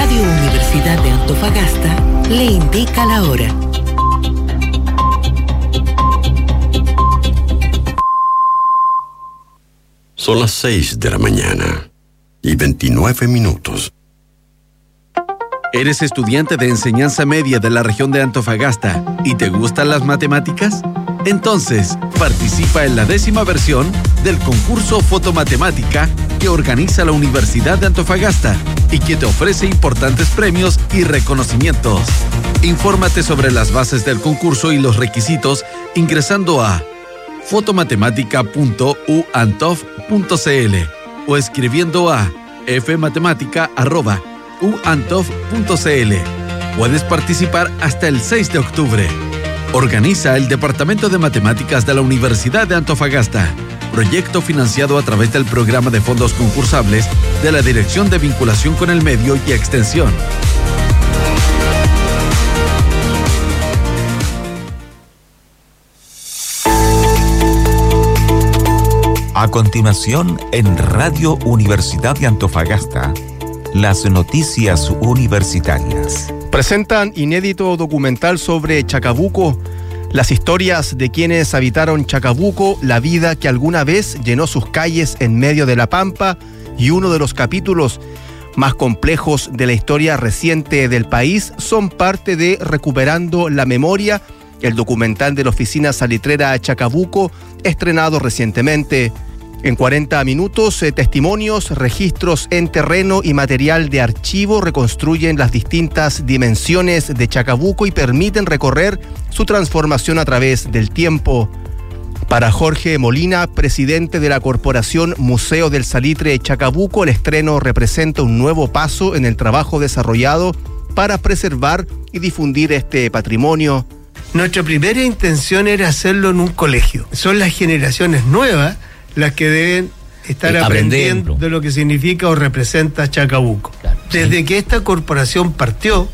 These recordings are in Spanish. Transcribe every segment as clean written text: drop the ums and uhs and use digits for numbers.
Radio Universidad de Antofagasta le indica la hora. Son las 6 de la mañana y 29 minutos. ¿Eres estudiante de enseñanza media de la región de Antofagasta y te gustan las matemáticas? Entonces, participa en la 10ª versión del concurso Fotomatemática que organiza la Universidad de Antofagasta y que te ofrece importantes premios y reconocimientos. Infórmate sobre las bases del concurso y los requisitos ingresando a fotomatemática.uantof.cl o escribiendo a fmatemática@uantof.cl. Puedes participar hasta el 6 de octubre. Organiza el Departamento de Matemáticas de la Universidad de Antofagasta. Proyecto financiado a través del Programa de Fondos Concursables de la Dirección de Vinculación con el Medio y Extensión. A continuación, en Radio Universidad de Antofagasta, las noticias universitarias. Presentan inédito documental sobre Chacabuco, las historias de quienes habitaron Chacabuco, la vida que alguna vez llenó sus calles en medio de la pampa y uno de los capítulos más complejos de la historia reciente del país son parte de Recuperando la Memoria, el documental de la Oficina Salitrera Chacabuco, estrenado recientemente. En 40 minutos, testimonios, registros en terreno y material de archivo reconstruyen las distintas dimensiones de Chacabuco y permiten recorrer su transformación a través del tiempo. Para Jorge Molina, presidente de la Corporación Museo del Salitre Chacabuco, el estreno representa un nuevo paso en el trabajo desarrollado para preservar y difundir este patrimonio. Nuestra primera intención era hacerlo en un colegio. Son las generaciones nuevas las que deben estar aprendiendo de lo que significa o representa Chacabuco. Claro, desde que esta corporación partió,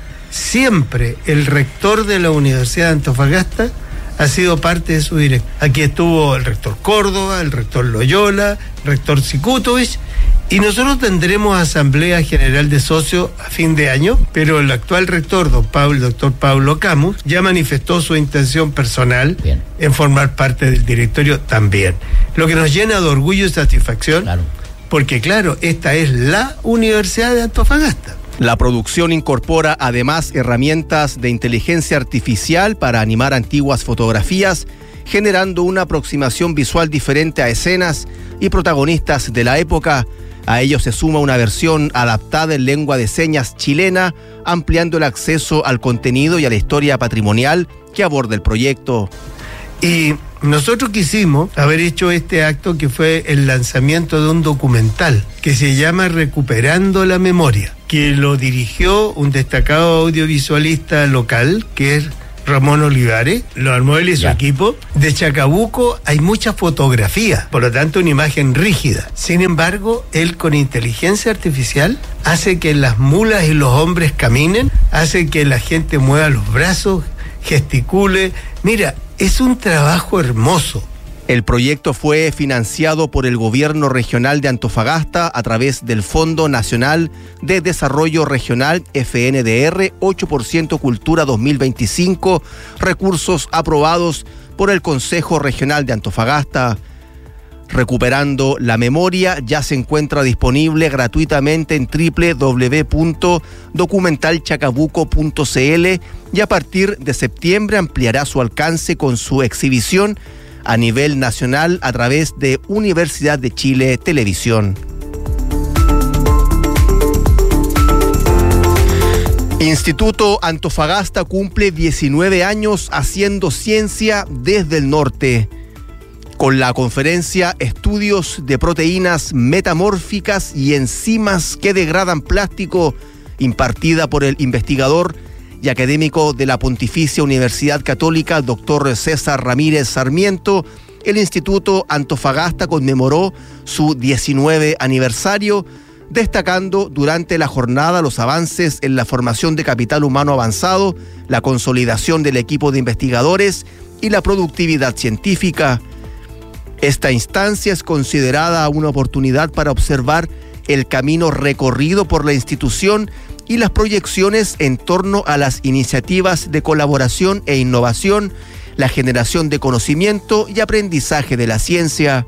siempre el rector de la Universidad de Antofagasta ha sido parte de su dirección. Aquí estuvo el rector Córdoba, el rector Loyola, el rector Sikutovich, y nosotros tendremos asamblea general de socios a fin de año, pero el actual rector, doctor Pablo Camus, ya manifestó su intención personal en formar parte del directorio también. Lo que nos llena de orgullo y satisfacción, porque claro, esta es la Universidad de Antofagasta. La producción incorpora además herramientas de inteligencia artificial para animar antiguas fotografías, generando una aproximación visual diferente a escenas y protagonistas de la época. A ello se suma una versión adaptada en lengua de señas chilena, ampliando el acceso al contenido y a la historia patrimonial que aborda el proyecto. Y nosotros quisimos haber hecho este acto que fue el lanzamiento de un documental que se llama Recuperando la Memoria, que lo dirigió un destacado audiovisualista local, que es Ramón Olivares, lo armó él y su equipo. De Chacabuco hay mucha fotografía, por lo tanto una imagen rígida. Sin embargo, él con inteligencia artificial hace que las mulas y los hombres caminen, hace que la gente mueva los brazos, gesticule. Mira, es un trabajo hermoso. El proyecto fue financiado por el Gobierno Regional de Antofagasta a través del Fondo Nacional de Desarrollo Regional FNDR 8% Cultura 2025, recursos aprobados por el Consejo Regional de Antofagasta. Recuperando la Memoria ya se encuentra disponible gratuitamente en www.documentalchacabuco.cl y a partir de septiembre ampliará su alcance con su exhibición a nivel nacional a través de Universidad de Chile Televisión. Instituto Antofagasta cumple 19 años haciendo ciencia desde el norte. Con la conferencia Estudios de proteínas metamórficas y enzimas que degradan plástico, impartida por el investigador y académico de la Pontificia Universidad Católica, doctor César Ramírez Sarmiento, el Instituto Antofagasta conmemoró su 19 aniversario, destacando durante la jornada los avances en la formación de capital humano avanzado, la consolidación del equipo de investigadores y la productividad científica. Esta instancia es considerada una oportunidad para observar el camino recorrido por la institución y las proyecciones en torno a las iniciativas de colaboración e innovación, la generación de conocimiento y aprendizaje de la ciencia.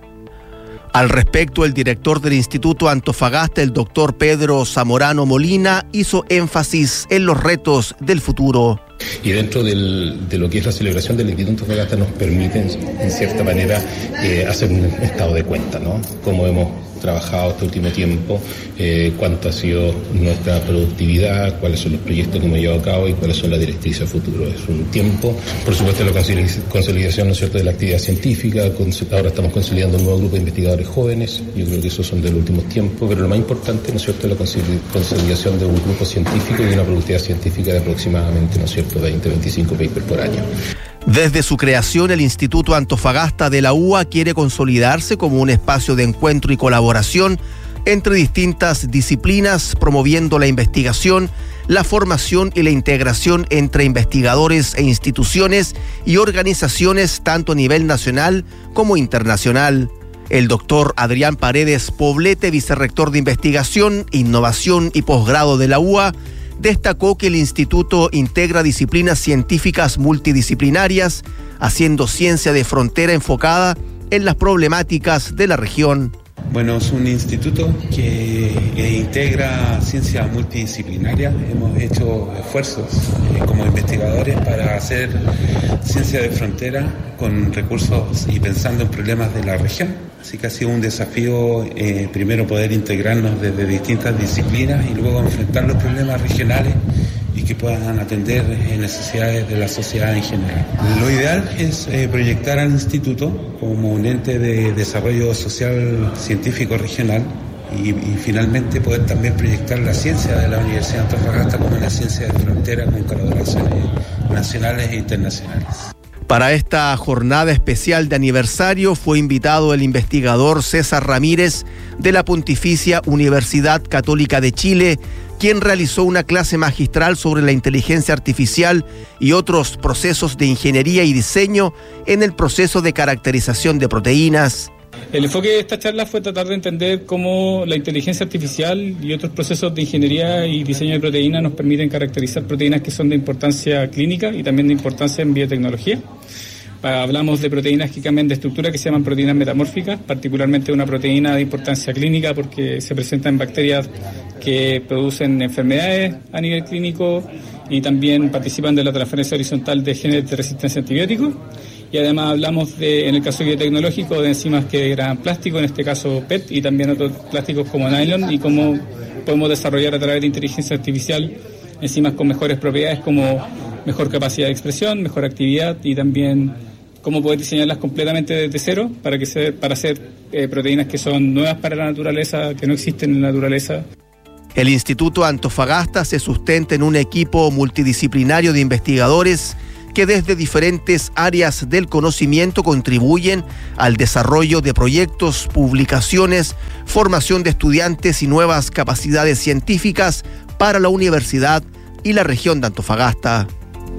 Al respecto, el director del Instituto Antofagasta, el doctor Pedro Zamorano Molina, hizo énfasis en los retos del futuro. Y dentro de lo que es la celebración del Instituto Antofagasta nos permite, en cierta manera, hacer un estado de cuenta, ¿no? Cómo hemos trabajado este último tiempo, cuánto ha sido nuestra productividad, cuáles son los proyectos que hemos llevado a cabo y cuáles son las directrices a futuro. Es un tiempo, por supuesto, la consolidación, ¿no es cierto?, de la actividad científica. Ahora estamos consolidando un nuevo grupo de investigadores jóvenes. Yo creo que esos son de los últimos tiempos, pero lo más importante, ¿no es cierto?, es la consolidación de un grupo científico y de una productividad científica de aproximadamente, ¿no es cierto?, 20-25 papers por año. Desde su creación, el Instituto Antofagasta de la UA quiere consolidarse como un espacio de encuentro y colaboración entre distintas disciplinas, promoviendo la investigación, la formación y la integración entre investigadores e instituciones y organizaciones tanto a nivel nacional como internacional. El doctor Adrián Paredes Poblete, vicerrector de Investigación, Innovación y Posgrado de la UA, destacó que el instituto integra disciplinas científicas multidisciplinarias, haciendo ciencia de frontera enfocada en las problemáticas de la región. Bueno, es un instituto que integra ciencia multidisciplinaria. Hemos hecho esfuerzos como investigadores para hacer ciencia de frontera con recursos y pensando en problemas de la región. Así que ha sido un desafío primero poder integrarnos desde distintas disciplinas y luego enfrentar los problemas regionales y que puedan atender necesidades de la sociedad en general. Lo ideal es proyectar al instituto como un ente de desarrollo social científico regional y finalmente poder también proyectar la ciencia de la Universidad de Antofagasta como una ciencia de frontera con colaboraciones nacionales e internacionales. Para esta jornada especial de aniversario fue invitado el investigador César Ramírez de la Pontificia Universidad Católica de Chile, quien realizó una clase magistral sobre la inteligencia artificial y otros procesos de ingeniería y diseño en el proceso de caracterización de proteínas. El enfoque de esta charla fue tratar de entender cómo la inteligencia artificial y otros procesos de ingeniería y diseño de proteínas nos permiten caracterizar proteínas que son de importancia clínica y también de importancia en biotecnología. Hablamos de proteínas que cambian de estructura, que se llaman proteínas metamórficas, particularmente una proteína de importancia clínica porque se presenta en bacterias que producen enfermedades a nivel clínico y también participan de la transferencia horizontal de genes de resistencia a antibióticos. Y además hablamos en el caso biotecnológico, de enzimas que degradan plástico, en este caso PET, y también otros plásticos como nylon, y cómo podemos desarrollar a través de inteligencia artificial enzimas con mejores propiedades como mejor capacidad de expresión, mejor actividad y también cómo poder diseñarlas completamente desde cero para hacer proteínas que son nuevas para la naturaleza, que no existen en la naturaleza. El Instituto Antofagasta se sustenta en un equipo multidisciplinario de investigadores que desde diferentes áreas del conocimiento contribuyen al desarrollo de proyectos, publicaciones, formación de estudiantes y nuevas capacidades científicas para la universidad y la región de Antofagasta.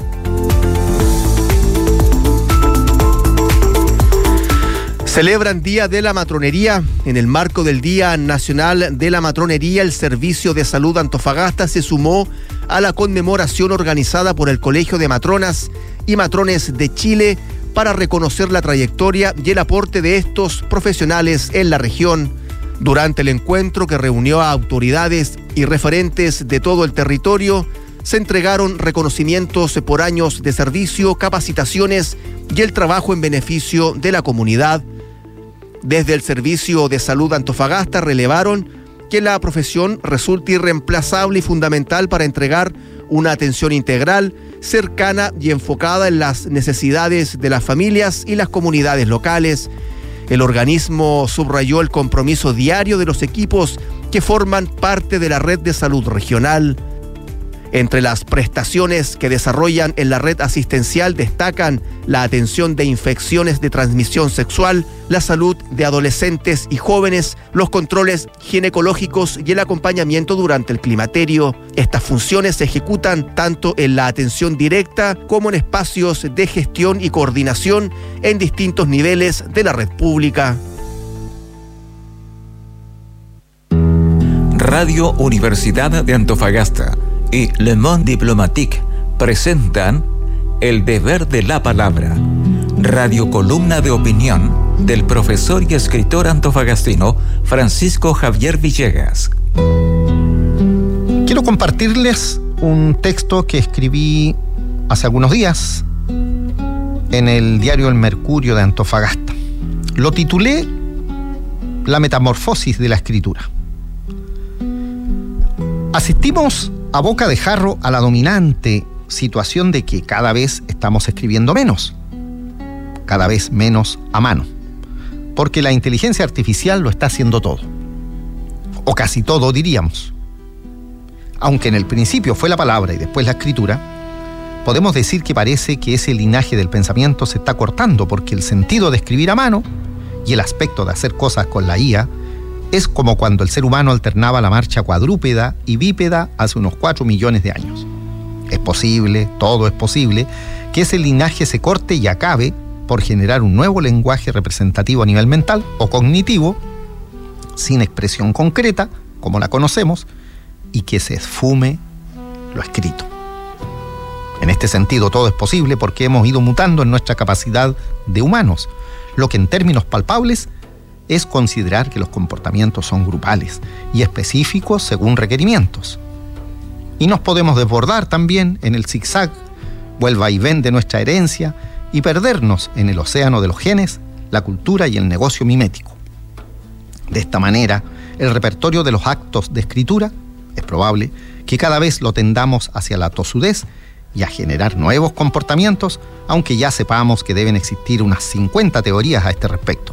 Celebran Día de la Matronería. En el marco del Día Nacional de la Matronería, el Servicio de Salud Antofagasta se sumó a la conmemoración organizada por el Colegio de Matronas y Matrones de Chile para reconocer la trayectoria y el aporte de estos profesionales en la región. Durante el encuentro, que reunió a autoridades y referentes de todo el territorio, se entregaron reconocimientos por años de servicio, capacitaciones y el trabajo en beneficio de la comunidad. Desde el Servicio de Salud Antofagasta relevaron que la profesión resulta irreemplazable y fundamental para entregar una atención integral, cercana y enfocada en las necesidades de las familias y las comunidades locales. El organismo subrayó el compromiso diario de los equipos que forman parte de la red de salud regional. Entre las prestaciones que desarrollan en la red asistencial destacan la atención de infecciones de transmisión sexual, la salud de adolescentes y jóvenes, los controles ginecológicos y el acompañamiento durante el climaterio. Estas funciones se ejecutan tanto en la atención directa como en espacios de gestión y coordinación en distintos niveles de la red pública. Radio Universidad de Antofagasta y Le Monde Diplomatique presentan El Deber de la Palabra, radiocolumna de opinión del profesor y escritor antofagastino Francisco Javier Villegas. Quiero compartirles un texto que escribí hace algunos días en el diario El Mercurio de Antofagasta. Lo titulé La metamorfosis de la escritura. Asistimos a boca de jarro a la dominante situación de que cada vez estamos escribiendo menos, cada vez menos a mano, porque la inteligencia artificial lo está haciendo todo, o casi todo diríamos. Aunque en el principio fue la palabra y después la escritura, podemos decir que parece que ese linaje del pensamiento se está cortando, porque el sentido de escribir a mano y el aspecto de hacer cosas con la IA es como cuando el ser humano alternaba la marcha cuadrúpeda y bípeda hace unos 4 millones de años. Es posible, todo es posible, que ese linaje se corte y acabe por generar un nuevo lenguaje representativo a nivel mental o cognitivo, sin expresión concreta, como la conocemos, y que se esfume lo escrito. En este sentido, todo es posible porque hemos ido mutando en nuestra capacidad de humanos, lo que en términos palpables es considerar que los comportamientos son grupales y específicos según requerimientos. Y nos podemos desbordar también en el zigzag o el vaivén de nuestra herencia y perdernos en el océano de los genes, la cultura y el negocio mimético. De esta manera, el repertorio de los actos de escritura es probable que cada vez lo tendamos hacia la tosudez y a generar nuevos comportamientos, aunque ya sepamos que deben existir unas 50 teorías a este respecto.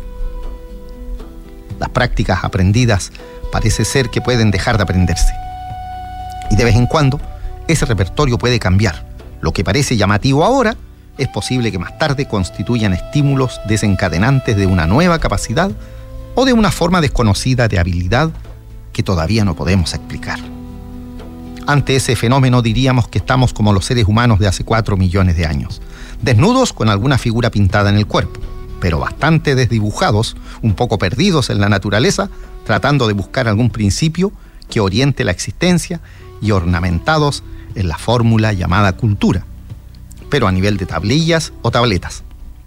Las prácticas aprendidas parece ser que pueden dejar de aprenderse. Y de vez en cuando, ese repertorio puede cambiar. Lo que parece llamativo ahora, es posible que más tarde constituyan estímulos desencadenantes de una nueva capacidad o de una forma desconocida de habilidad que todavía no podemos explicar. Ante ese fenómeno diríamos que estamos como los seres humanos de hace 4 millones de años, desnudos con alguna figura pintada en el cuerpo, pero bastante desdibujados, un poco perdidos en la naturaleza, tratando de buscar algún principio que oriente la existencia y ornamentados en la fórmula llamada cultura, pero a nivel de tablillas o tabletas.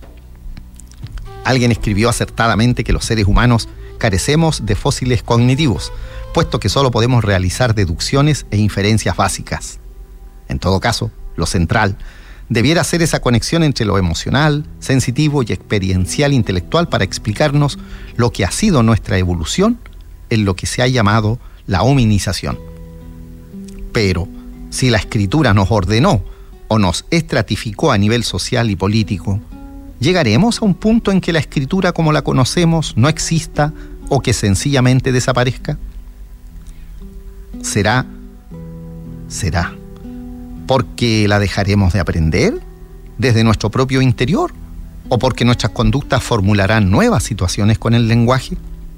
Alguien escribió acertadamente que los seres humanos carecemos de fósiles cognitivos, puesto que solo podemos realizar deducciones e inferencias básicas. En todo caso, lo central debiera ser esa conexión entre lo emocional, sensitivo y experiencial intelectual para explicarnos lo que ha sido nuestra evolución en lo que se ha llamado la hominización. Pero, si la escritura nos ordenó o nos estratificó a nivel social y político, ¿llegaremos a un punto en que la escritura como la conocemos no exista o que sencillamente desaparezca? ¿Será porque la dejaremos de aprender desde nuestro propio interior o porque nuestras conductas formularán nuevas situaciones con el lenguaje?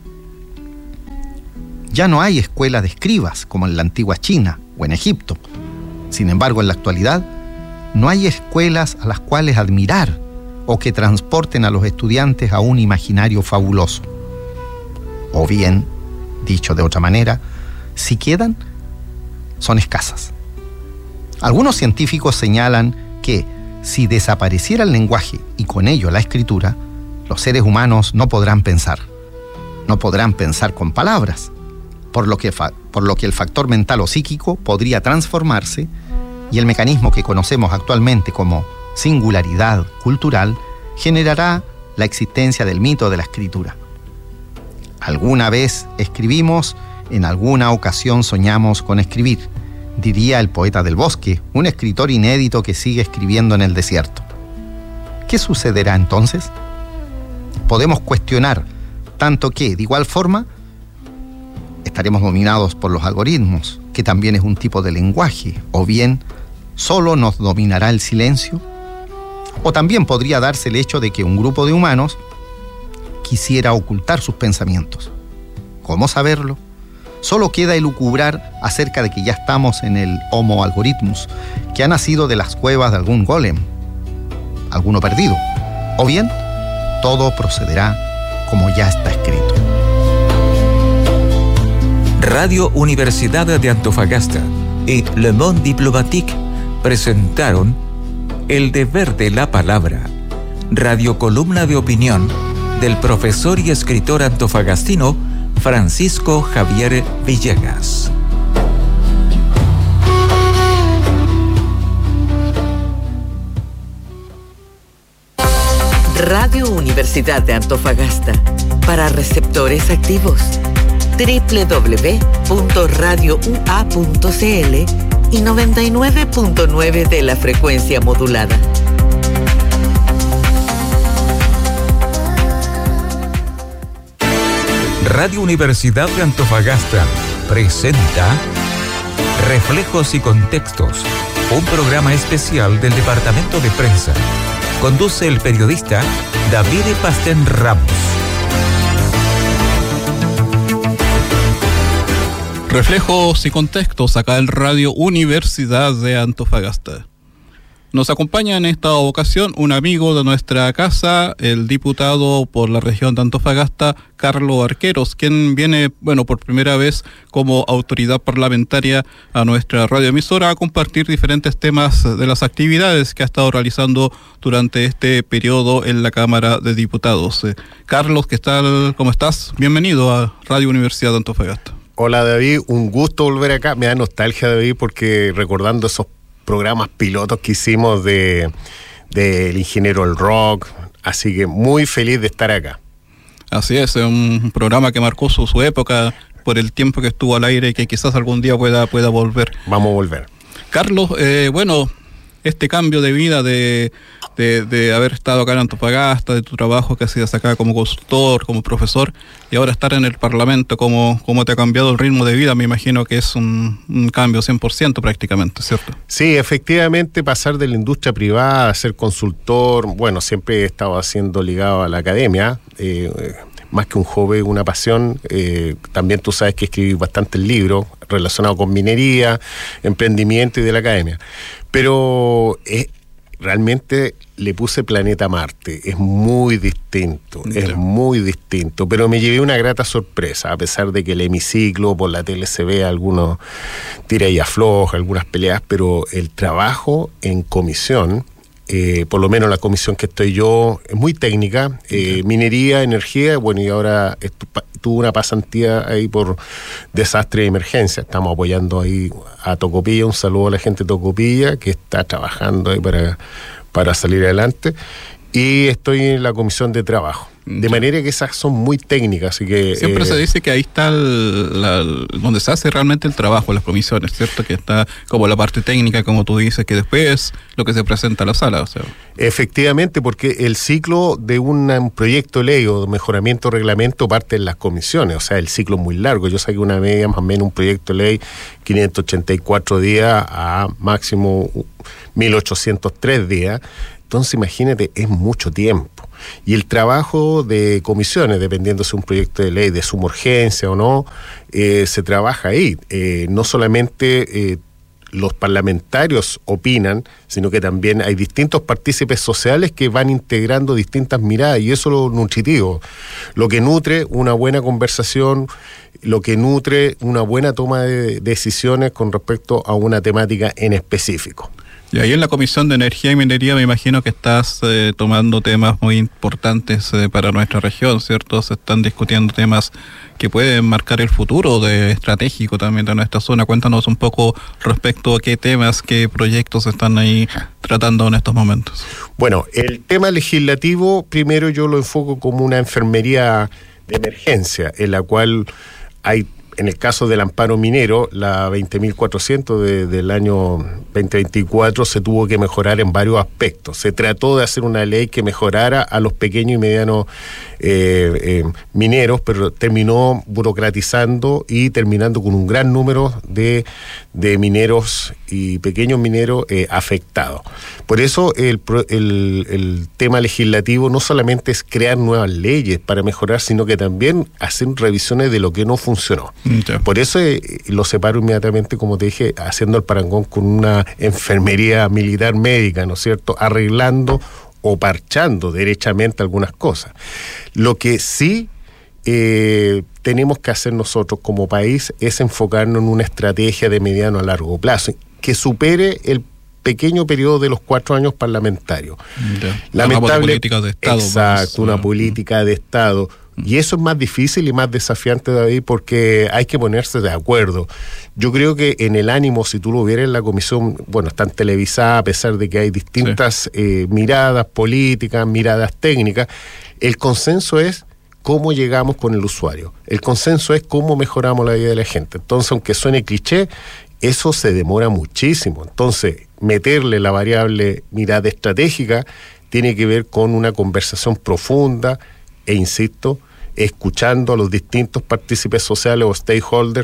Ya no hay escuela de escribas como en la antigua China o en Egipto. Sin embargo, en la actualidad no hay escuelas a las cuales admirar o que transporten a los estudiantes a un imaginario fabuloso. O bien, dicho de otra manera, si quedan, son escasas. Algunos científicos señalan que si desapareciera el lenguaje y con ello la escritura, los seres humanos no podrán pensar con palabras, por lo que el factor mental o psíquico podría transformarse y el mecanismo que conocemos actualmente como singularidad cultural generará la existencia del mito de la escritura. Alguna vez escribimos, en alguna ocasión soñamos con escribir, diría el poeta del bosque, un escritor inédito que sigue escribiendo en el desierto. ¿Qué sucederá entonces? Podemos cuestionar tanto que, de igual forma, estaremos dominados por los algoritmos, que también es un tipo de lenguaje, o bien solo nos dominará el silencio, o también podría darse el hecho de que un grupo de humanos quisiera ocultar sus pensamientos. ¿Cómo saberlo? Solo queda elucubrar acerca de que ya estamos en el Homo algorithmus, que ha nacido de las cuevas de algún golem, alguno perdido, o bien todo procederá como ya está escrito. Radio Universidad de Antofagasta y Le Monde Diplomatique presentaron El Deber de la Palabra, radiocolumna de opinión del profesor y escritor antofagastino Francisco Javier Villegas. Radio Universidad de Antofagasta, para receptores activos. www.radioua.cl y 99.9 de la frecuencia modulada. Radio Universidad de Antofagasta presenta Reflejos y Contextos, un programa especial del Departamento de Prensa. Conduce el periodista David Pastén Ramos. Reflejos y Contextos acá en Radio Universidad de Antofagasta. Nos acompaña en esta ocasión un amigo de nuestra casa, el diputado por la región de Antofagasta, Carlos Arqueros, quien viene, por primera vez como autoridad parlamentaria a nuestra radioemisora a compartir diferentes temas de las actividades que ha estado realizando durante este periodo en la Cámara de Diputados. Carlos, ¿qué tal? ¿Cómo estás? Bienvenido a Radio Universidad de Antofagasta. Hola, David, un gusto volver acá. Me da nostalgia, David, porque recordando esos programas pilotos que hicimos del Ingeniero El Rock, así que muy feliz de estar acá. Así es un programa que marcó su época por el tiempo que estuvo al aire y que quizás algún día pueda volver. Vamos a volver. Carlos, este cambio de vida de haber estado acá en Antofagasta, de tu trabajo que hacías acá como consultor, como profesor, y ahora estar en el Parlamento, ¿cómo te ha cambiado el ritmo de vida? Me imagino que es un cambio 100% prácticamente, ¿cierto? Sí, efectivamente, pasar de la industria privada a ser consultor, siempre he estado haciendo ligado a la academia, más que un hobby, una pasión. También tú sabes que escribí bastantes libros relacionados con minería, emprendimiento y de la academia. Pero realmente le puse planeta Marte, es muy distinto, pero me llevé una grata sorpresa, a pesar de que el hemiciclo por la tele se ve algunos tira y afloja, algunas peleas, pero el trabajo en comisión, por lo menos la comisión que estoy yo, es muy técnica, minería, energía, y ahora tuve una pasantía ahí por desastre y emergencia. Estamos apoyando ahí a Tocopilla, un saludo a la gente de Tocopilla que está trabajando ahí para salir adelante, y estoy en la comisión de trabajo. De manera que esas son muy técnicas, así que... Siempre se dice que ahí está donde se hace realmente el trabajo, las comisiones, ¿cierto? Que está como la parte técnica, como tú dices, que después es lo que se presenta a la sala, o sea. Efectivamente, porque el ciclo de un proyecto de ley o de mejoramiento de reglamento parte en las comisiones, o sea, el ciclo es muy largo. Yo saqué una media, más o menos un proyecto de ley, 584 días a máximo 1803 días. Entonces, imagínate, es mucho tiempo. Y el trabajo de comisiones, dependiendo si un proyecto de ley de suma urgencia o no, se trabaja ahí. No solamente los parlamentarios opinan, sino que también hay distintos partícipes sociales que van integrando distintas miradas, y eso es lo nutritivo, lo que nutre una buena conversación, lo que nutre una buena toma de decisiones con respecto a una temática en específico. Y ahí en la Comisión de Energía y Minería me imagino que estás tomando temas muy importantes para nuestra región, ¿cierto? Se están discutiendo temas que pueden marcar el futuro estratégico también de nuestra zona. Cuéntanos un poco respecto a qué temas, qué proyectos están ahí tratando en estos momentos. Bueno, el tema legislativo, primero yo lo enfoco como una enfermería de emergencia, en la cual hay... En el caso del amparo minero, la 20.400 del año 2024 se tuvo que mejorar en varios aspectos. Se trató de hacer una ley que mejorara a los pequeños y medianos mineros, pero terminó burocratizando y terminando con un gran número de mineros y pequeños mineros afectados. Por eso el tema legislativo no solamente es crear nuevas leyes para mejorar, sino que también hacer revisiones de lo que no funcionó. Por eso lo separo inmediatamente, como te dije, haciendo el parangón con una enfermería militar médica, ¿no es cierto?, arreglando o parchando derechamente algunas cosas. Lo que sí tenemos que hacer nosotros como país es enfocarnos en una estrategia de mediano a largo plazo que supere el pequeño periodo de los 4 años parlamentarios. Lamentable, una política de Estado. Exacto, una política de Estado. Y eso es más difícil y más desafiante, David, porque hay que ponerse de acuerdo. Yo creo que en el ánimo, si tú lo vieras en la comisión, bueno, están televisadas a pesar de que hay distintas miradas políticas, miradas técnicas, el consenso es cómo llegamos con el usuario. El consenso es cómo mejoramos la vida de la gente. Entonces, aunque suene cliché, eso se demora muchísimo. Entonces, meterle la variable mirada estratégica tiene que ver con una conversación profunda e, insisto, escuchando a los distintos partícipes sociales o stakeholders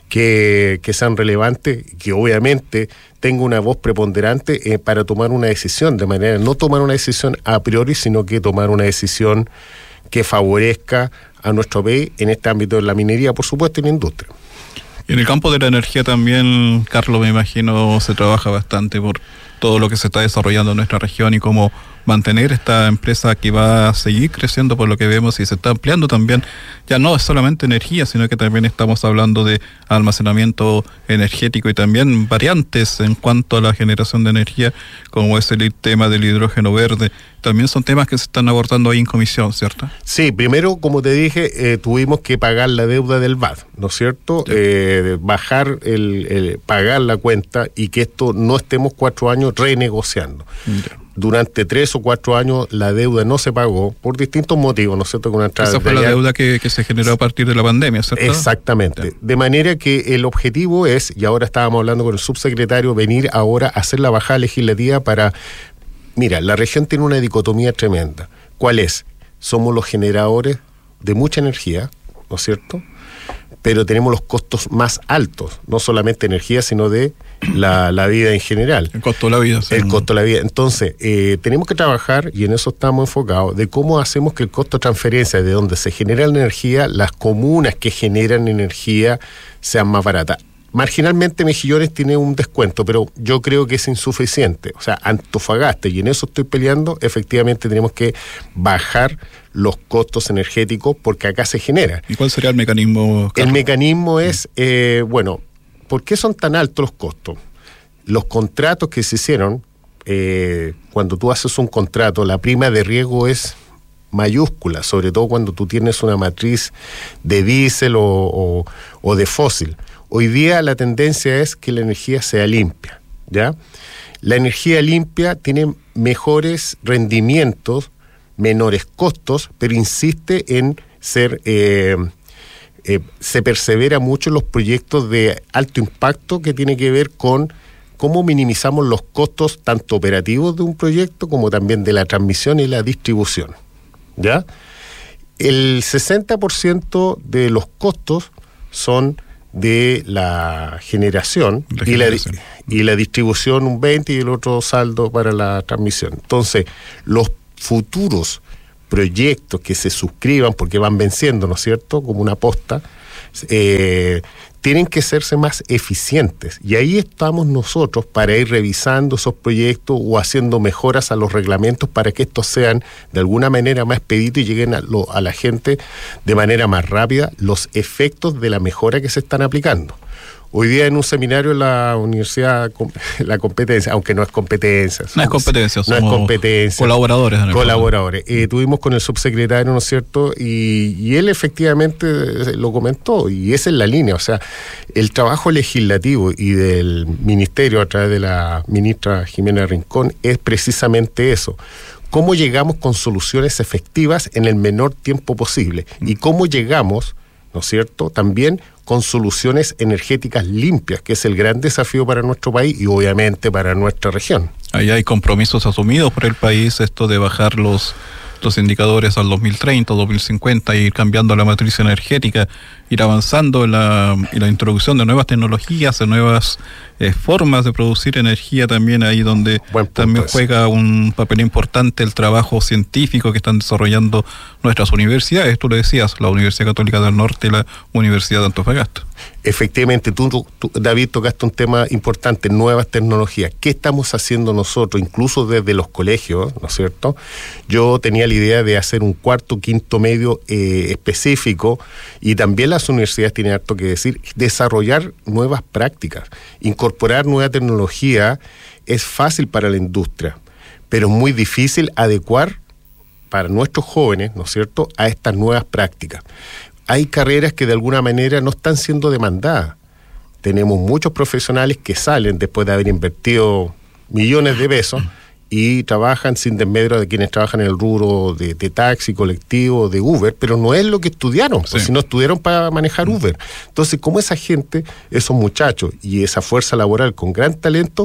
que sean relevantes, que obviamente tenga una voz preponderante para tomar una decisión, de manera no tomar una decisión a priori, sino que tomar una decisión que favorezca a nuestro país en este ámbito de la minería, por supuesto, y la industria. Y en el campo de la energía también, Carlos, me imagino, se trabaja bastante por todo lo que se está desarrollando en nuestra región y cómo mantener esta empresa que va a seguir creciendo por lo que vemos y se está ampliando también. Ya no es solamente energía, sino que también estamos hablando de almacenamiento energético y también variantes en cuanto a la generación de energía, como es el tema del hidrógeno verde. También son temas que se están abordando ahí en comisión, ¿cierto? Sí, primero, como te dije, tuvimos que pagar la deuda del VAT, ¿no es cierto? Sí. Bajar pagar la cuenta y que esto no estemos 4 años renegociando. Sí. Durante 3 o 4 años la deuda no se pagó por distintos motivos, ¿no es cierto? Esa fue la deuda que se generó a partir de la pandemia, ¿cierto? Exactamente. Sí. De manera que el objetivo es, y ahora estábamos hablando con el subsecretario, venir ahora a hacer la bajada legislativa para... Mira, la región tiene una dicotomía tremenda. ¿Cuál es? Somos los generadores de mucha energía, ¿no es cierto? Pero tenemos los costos más altos, no solamente energía, sino de la vida en general. El costo de la vida. Sí. El costo de la vida. Entonces, tenemos que trabajar, y en eso estamos enfocados, de cómo hacemos que el costo de transferencia de donde se genera la energía, las comunas que generan energía sean más baratas. Marginalmente Mejillones tiene un descuento, pero yo creo que es insuficiente. O sea, Antofagasta, y en eso estoy peleando, efectivamente tenemos que bajar los costos energéticos porque acá se genera. ¿Y cuál sería el mecanismo, Carlos? El mecanismo es, ¿por qué son tan altos los costos? Los contratos que se hicieron, cuando tú haces un contrato, la prima de riesgo es mayúscula, sobre todo cuando tú tienes una matriz de diésel o de fósil. Hoy día la tendencia es que la energía sea limpia, ¿ya? La energía limpia tiene mejores rendimientos, menores costos, pero insiste en ser... se persevera mucho en los proyectos de alto impacto que tiene que ver con cómo minimizamos los costos tanto operativos de un proyecto como también de la transmisión y la distribución, ¿ya? El 60% de los costos son de la generación y la distribución un 20% y el otro saldo para la transmisión. Entonces, los futuros proyectos que se suscriban, porque van venciendo, ¿no es cierto?, como una posta, tienen que serse más eficientes. Y ahí estamos nosotros para ir revisando esos proyectos o haciendo mejoras a los reglamentos para que estos sean de alguna manera más expeditos y lleguen a la gente de manera más rápida los efectos de la mejora que se están aplicando. Hoy día en un seminario en la universidad, la competencia, aunque no es competencia. No es competencia, no es competencia. Colaboradores. Colaboradores. Tuvimos con el subsecretario, ¿no es cierto? Y él efectivamente lo comentó, y esa es la línea. O sea, el trabajo legislativo y del ministerio a través de la ministra Jimena Rincón es precisamente eso. Cómo llegamos con soluciones efectivas en el menor tiempo posible. Y cómo llegamos, ¿no es cierto?, también con soluciones energéticas limpias, que es el gran desafío para nuestro país y obviamente para nuestra región. Ahí hay compromisos asumidos por el país, esto de bajar los indicadores al 2030, 2050 y ir cambiando la matriz energética ir avanzando en la introducción de nuevas tecnologías, de nuevas formas de producir energía también, ahí donde también juega un papel importante el trabajo científico que están desarrollando nuestras universidades. Tú lo decías, la Universidad Católica del Norte y la Universidad de Antofagasta. Efectivamente, tú, David, tocaste un tema importante, nuevas tecnologías. ¿Qué estamos haciendo nosotros, incluso desde los colegios, ¿no es cierto? Yo tenía la idea de hacer un cuarto, quinto medio específico, y también las universidades tienen harto que decir, desarrollar nuevas prácticas, incorporar nueva tecnología. Es fácil para la industria, pero es muy difícil adecuar para nuestros jóvenes, ¿no es cierto?, a estas nuevas prácticas. Hay carreras que de alguna manera no están siendo demandadas. Tenemos muchos profesionales que salen después de haber invertido millones de pesos y trabajan sin desmedro de quienes trabajan en el rubro de taxi, colectivo, de Uber, pero no es lo que estudiaron, pues, si no estudiaron para manejar Uber. Entonces, como esa gente, esos muchachos y esa fuerza laboral con gran talento,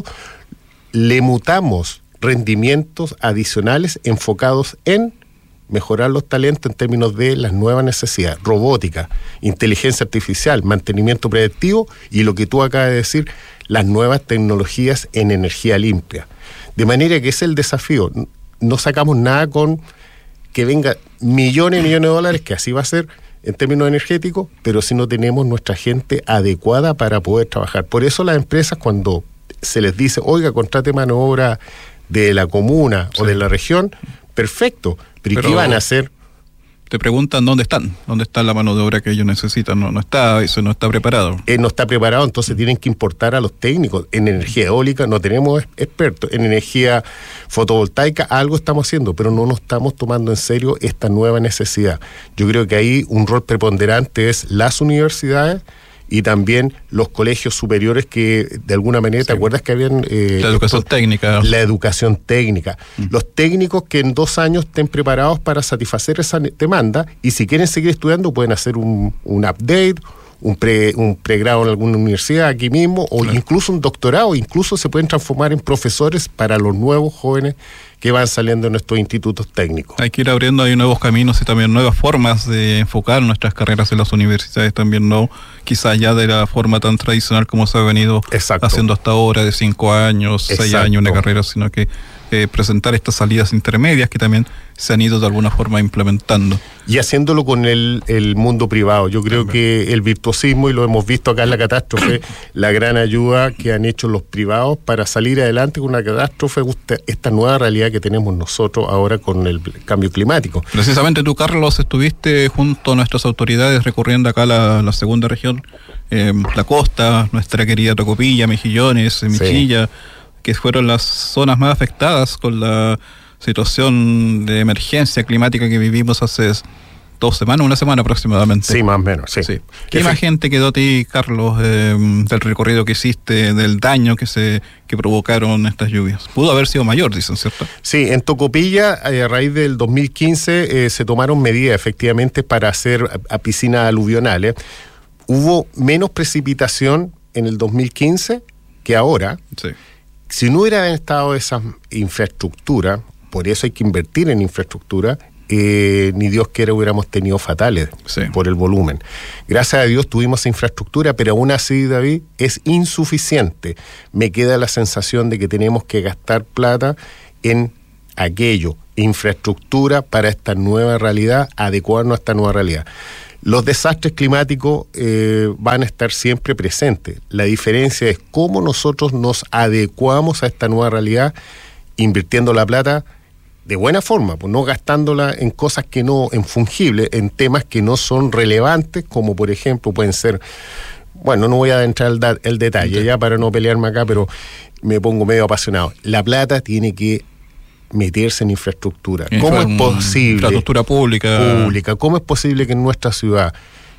le mutamos rendimientos adicionales enfocados en mejorar los talentos en términos de las nuevas necesidades, robótica, inteligencia artificial, mantenimiento predictivo y lo que tú acabas de decir, las nuevas tecnologías en energía limpia. De manera que es el desafío. No sacamos nada con que venga millones y millones de dólares, que así va a ser en términos energéticos, pero si no tenemos nuestra gente adecuada para poder trabajar. Por eso las empresas, cuando se les dice, oiga, contrate mano de obra de la comuna o de la región, perfecto, pero ¿qué van a hacer? Te preguntan dónde está la mano de obra que ellos necesitan. No está preparado. No está preparado, entonces tienen que importar a los técnicos. En energía eólica no tenemos expertos, en energía fotovoltaica algo estamos haciendo, pero no nos estamos tomando en serio esta nueva necesidad. Yo creo que ahí un rol preponderante es las universidades y también los colegios superiores que de alguna manera, ¿te acuerdas que habían... la educación técnica. La educación técnica. Los técnicos que en 2 años estén preparados para satisfacer esa demanda, y si quieren seguir estudiando pueden hacer un update, un pregrado en alguna universidad aquí mismo, o incluso un doctorado, incluso se pueden transformar en profesores para los nuevos jóvenes que van saliendo en nuestros institutos técnicos. Hay que ir abriendo ahí nuevos caminos y también nuevas formas de enfocar nuestras carreras en las universidades, también no quizás ya de la forma tan tradicional como se ha venido haciendo hasta ahora, de 5 años, 6 años una carrera, sino que presentar estas salidas intermedias que también se han ido de alguna forma implementando. Y haciéndolo con el mundo privado. Yo creo que el virtuosismo, y lo hemos visto acá en la catástrofe, la gran ayuda que han hecho los privados para salir adelante con una catástrofe, esta nueva realidad que tenemos nosotros ahora con el cambio climático. Precisamente tú, Carlos, estuviste junto a nuestras autoridades recorriendo acá la segunda región, la costa, nuestra querida Tocopilla, Mejillones, Michilla, que fueron las zonas más afectadas con la situación de emergencia climática que vivimos hace 2 semanas, 1 semana aproximadamente. Sí, más o menos, sí. ¿Qué imagen te quedó a ti, Carlos, del recorrido que hiciste, del daño que provocaron estas lluvias? Pudo haber sido mayor, dicen, ¿cierto? Sí, en Tocopilla, a raíz del 2015, se tomaron medidas efectivamente para hacer piscinas aluvionales. Hubo menos precipitación en el 2015 que ahora. Sí. Si no hubiera estado esa infraestructura, por eso hay que invertir en infraestructura, ni Dios quiera hubiéramos tenido fatales por el volumen. Gracias a Dios tuvimos esa infraestructura, pero aún así, David, es insuficiente. Me queda la sensación de que tenemos que gastar plata en aquello, infraestructura para esta nueva realidad, adecuarnos a esta nueva realidad. Los desastres climáticos van a estar siempre presentes. La diferencia es cómo nosotros nos adecuamos a esta nueva realidad, invirtiendo la plata de buena forma, pues no gastándola en cosas que no, en fungibles, en temas que no son relevantes, como por ejemplo pueden ser, bueno, no voy a entrar el detalle ya para no pelearme acá, pero me pongo medio apasionado. La plata tiene que meterse en infraestructura. ¿Cómo es posible? Infraestructura pública. ¿Cómo es posible que en nuestra ciudad,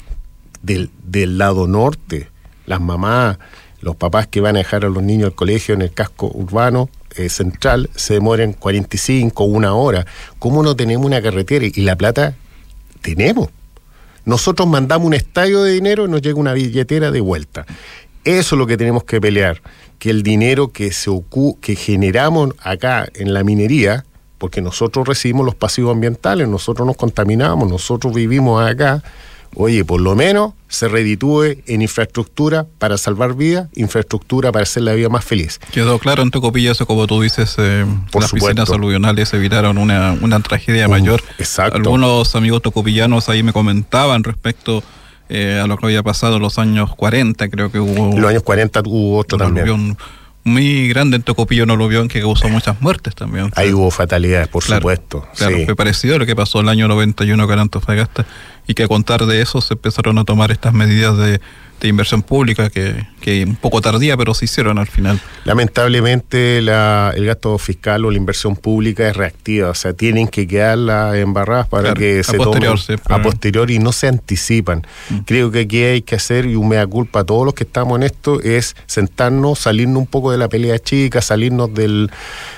del lado norte, las mamás, los papás que van a dejar a los niños al colegio en el casco urbano central, se demoren 45, 1 hora? ¿Cómo no tenemos una carretera? Y la plata tenemos. Nosotros mandamos un estadio de dinero y nos llega una billetera de vuelta. Eso es lo que tenemos que pelear, que el dinero que generamos acá en la minería, porque nosotros recibimos los pasivos ambientales, nosotros nos contaminamos, nosotros vivimos acá, Oye, por lo menos se reditúe en infraestructura para salvar vidas, infraestructura para hacer la vida más feliz. Quedó claro en Tocopilla eso, como tú dices, por las supuesto. piscinas aluvionales evitaron una tragedia mayor. Exacto. Algunos amigos tocopillanos ahí me comentaban respecto a lo que había pasado en los años 40, creo que hubo... En los años 40 hubo otro también. Aluvión muy grande en Tocopilla, un aluvión que causó muchas muertes también. Ahí hubo fatalidades, por supuesto. Claro, sí. fue parecido a lo que pasó el año 91 con Antofagasta, y que a contar de eso se empezaron a tomar estas medidas de inversión pública que un poco tardía, pero se hicieron al final. Lamentablemente el gasto fiscal o la inversión pública es reactiva, o sea, tienen que quedarlas embarradas para que se tomen a posteriori y no se anticipan. Creo que aquí hay que hacer, y un mea culpa a todos los que estamos en esto, es sentarnos, salirnos un poco de la pelea chica, salirnos del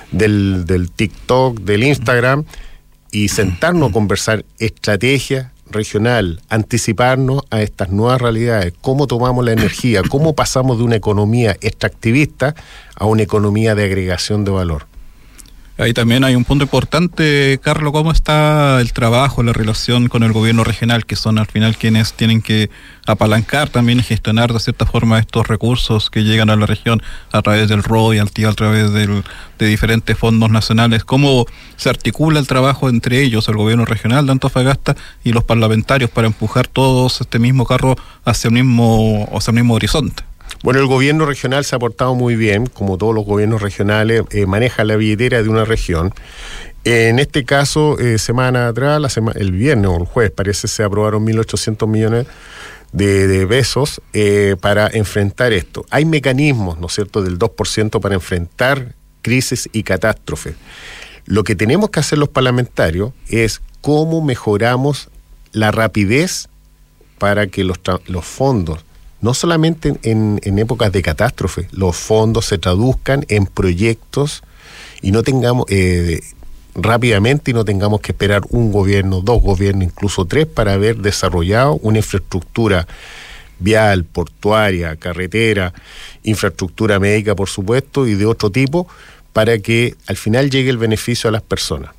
TikTok, del Instagram, y sentarnos a conversar estrategias regional, anticiparnos a estas nuevas realidades, cómo tomamos la energía, cómo pasamos de una economía extractivista a una economía de agregación de valor. Ahí también hay un punto importante, Carlos, ¿cómo está el trabajo, la relación con el gobierno regional, que son al final quienes tienen que apalancar también y gestionar de cierta forma estos recursos que llegan a la región a través del royalty, a través de diferentes fondos nacionales? ¿Cómo se articula el trabajo entre ellos, el gobierno regional de Antofagasta y los parlamentarios, para empujar todos este mismo carro hacia el mismo horizonte? Bueno, el gobierno regional se ha portado muy bien, como todos los gobiernos regionales, maneja la billetera de una región. En este caso, semana atrás, el viernes o el jueves, parece, se aprobaron 1.800 millones de pesos para enfrentar esto. Hay mecanismos, ¿no es cierto?, del 2% para enfrentar crisis y catástrofes. Lo que tenemos que hacer los parlamentarios es cómo mejoramos la rapidez para que los fondos, no solamente en épocas de catástrofe, los fondos se traduzcan en proyectos y no tengamos rápidamente, y no tengamos que esperar un gobierno, 2 gobiernos, incluso 3, para haber desarrollado una infraestructura vial, portuaria, carretera, infraestructura médica, por supuesto, y de otro tipo, para que al final llegue el beneficio a las personas.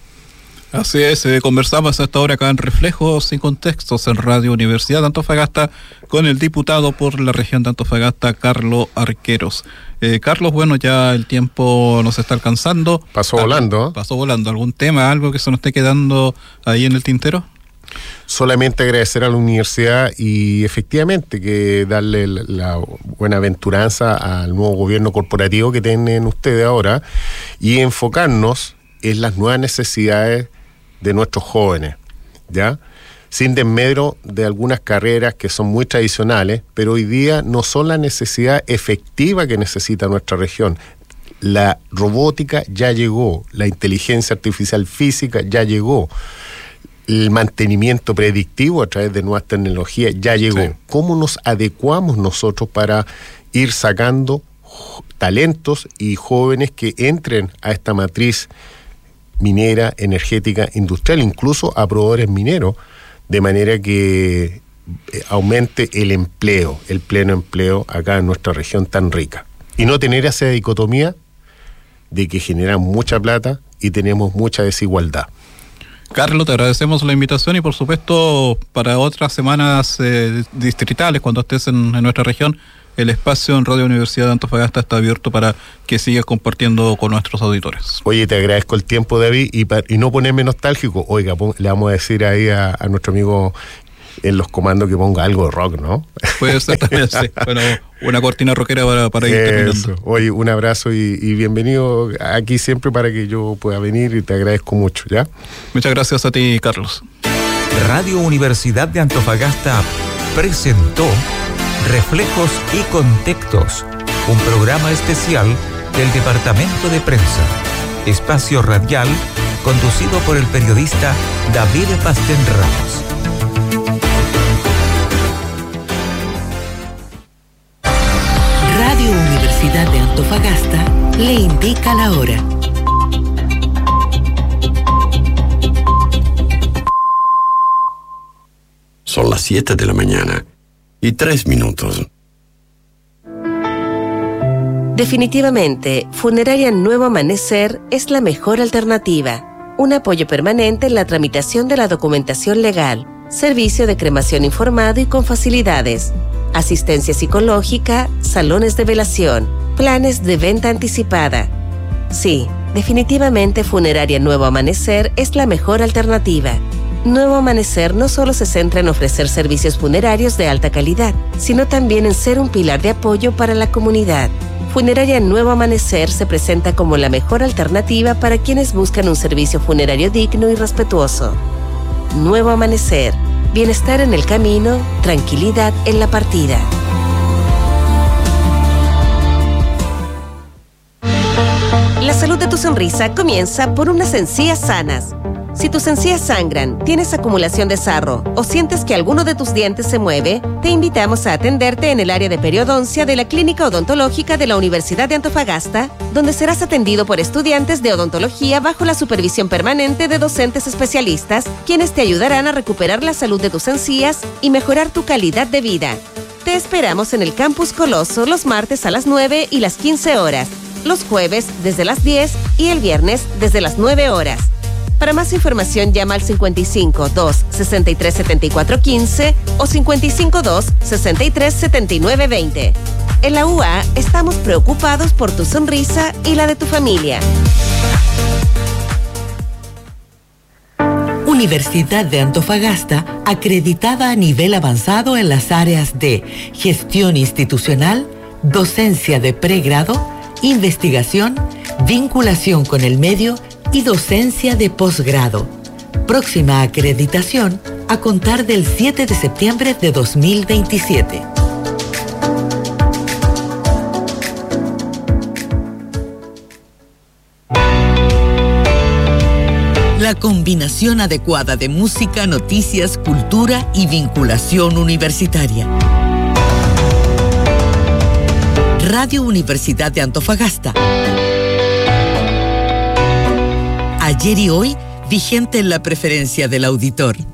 Así es, conversamos hasta ahora acá en Reflejos y Contextos en Radio Universidad de Antofagasta con el diputado por la región de Antofagasta, Carlos Arqueros. Carlos, bueno, ya el tiempo nos está alcanzando. Pasó volando. Pasó volando. ¿Algún tema, algo que se nos esté quedando ahí en el tintero? Solamente agradecer a la universidad y efectivamente que darle la buenaventuranza al nuevo gobierno corporativo que tienen ustedes ahora y enfocarnos en las nuevas necesidades de nuestros jóvenes, ¿ya? Sin desmedro de algunas carreras que son muy tradicionales, pero hoy día no son la necesidad efectiva que necesita nuestra región. La robótica ya llegó, la inteligencia artificial física ya llegó, el mantenimiento predictivo a través de nuevas tecnologías ya llegó. Sí. ¿Cómo nos adecuamos nosotros para ir sacando talentos y jóvenes que entren a esta matriz minera, energética, industrial, incluso a proveedores mineros, de manera que aumente el empleo, el pleno empleo acá en nuestra región tan rica? Y no tener esa dicotomía de que generan mucha plata y tenemos mucha desigualdad. Carlos, te agradecemos la invitación y por supuesto para otras semanas distritales, cuando estés en nuestra región, el espacio en Radio Universidad de Antofagasta está abierto para que sigas compartiendo con nuestros auditores. Oye, te agradezco el tiempo, David, y no ponerme nostálgico. Oiga, le vamos a decir ahí a nuestro amigo en los comandos que ponga algo de rock, ¿no? Puede ser también, sí. Bueno, una cortina rockera para ir terminando. Oye, un abrazo y bienvenido aquí siempre para que yo pueda venir y te agradezco mucho, ¿ya? Muchas gracias a ti, Carlos. Radio Universidad de Antofagasta presentó Reflejos y Contextos, un programa especial del Departamento de Prensa, espacio radial conducido por el periodista David Pastén Ramos. Radio Universidad de Antofagasta le indica la hora. Son las 7 de la mañana y 3 minutos. Definitivamente, Funeraria Nuevo Amanecer es la mejor alternativa. Un apoyo permanente en la tramitación de la documentación legal, servicio de cremación informado y con facilidades, asistencia psicológica, salones de velación, planes de venta anticipada. Sí, definitivamente Funeraria Nuevo Amanecer es la mejor alternativa. Nuevo Amanecer no solo se centra en ofrecer servicios funerarios de alta calidad, sino también en ser un pilar de apoyo para la comunidad. Funeraria Nuevo Amanecer se presenta como la mejor alternativa para quienes buscan un servicio funerario digno y respetuoso. Nuevo Amanecer. Bienestar en el camino, tranquilidad en la partida. La salud de tu sonrisa comienza por unas encías sanas. Si tus encías sangran, tienes acumulación de sarro o sientes que alguno de tus dientes se mueve, te invitamos a atenderte en el área de periodoncia de la Clínica Odontológica de la Universidad de Antofagasta, donde serás atendido por estudiantes de odontología bajo la supervisión permanente de docentes especialistas, quienes te ayudarán a recuperar la salud de tus encías y mejorar tu calidad de vida. Te esperamos en el Campus Coloso los martes a las 9 y las 15 horas, los jueves desde las 10 y el viernes desde las 9 horas. Para más información llama al 55 2 63 74 15 o 55 2 63 79 20. En la UA estamos preocupados por tu sonrisa y la de tu familia. Universidad de Antofagasta, acreditada a nivel avanzado en las áreas de gestión institucional, docencia de pregrado, investigación, vinculación con el medio y docencia de posgrado. Próxima acreditación a contar del 7 de septiembre de 2027. La combinación adecuada de música, noticias, cultura y vinculación universitaria. Radio Universidad de Antofagasta. Ayer y hoy, vigente en la preferencia del auditor.